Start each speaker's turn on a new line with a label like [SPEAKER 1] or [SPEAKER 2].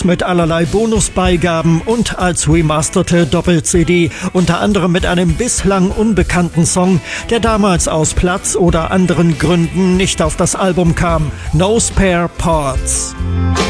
[SPEAKER 1] mit allerlei Bonusbeigaben und als remasterte Doppel-CD, unter anderem mit einem bislang unbekannten Song, der damals aus Platz- oder anderen Gründen nicht auf das Album kam. No Spare Parts.